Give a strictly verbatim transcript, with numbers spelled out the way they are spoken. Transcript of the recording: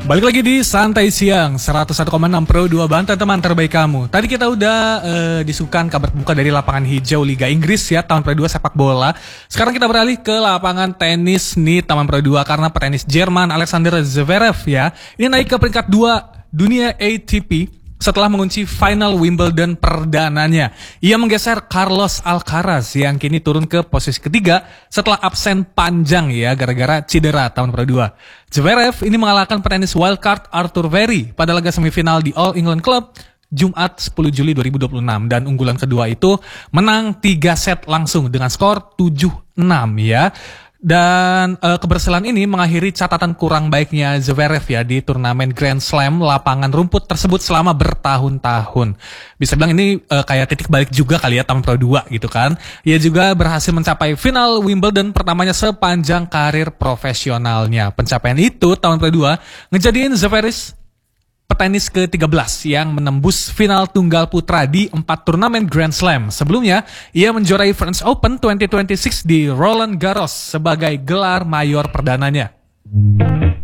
Balik lagi di Santai Siang seratus satu koma enam Pro dua Banten, teman terbaik kamu. Tadi kita udah uh, disukan kabar pembuka dari lapangan hijau Liga Inggris ya, tahun Pro dua sepak bola. Sekarang kita beralih ke lapangan tenis nih Taman Pro dua, karena petenis Jerman Alexander Zverev ya, ini naik ke peringkat dua dunia A T P setelah mengunci final Wimbledon perdananya. Ia menggeser Carlos Alcaraz yang kini turun ke posisi ketiga setelah absen panjang ya gara-gara cedera tahun Pro dua. Zverev ini mengalahkan petenis wildcard Arthur Very pada laga semifinal di All England Club Jumat sepuluh Juli dua ribu dua puluh enam, dan unggulan kedua itu menang tiga set langsung dengan skor tujuh enam ya. Dan uh, keberhasilan ini mengakhiri catatan kurang baiknya Zverev ya di turnamen Grand Slam lapangan rumput tersebut selama bertahun-tahun. Bisa bilang ini uh, kayak titik balik juga kali ya tahun Pro dua gitu kan. Ia juga berhasil mencapai final Wimbledon pertamanya sepanjang karir profesionalnya. Pencapaian itu tahun Pro dua ngejadiin Zverev petenis ke tiga belas yang menembus final tunggal putra di empat turnamen Grand Slam. Sebelumnya, ia menjuarai French Open dua ribu dua puluh enam di Roland Garros sebagai gelar mayor perdananya.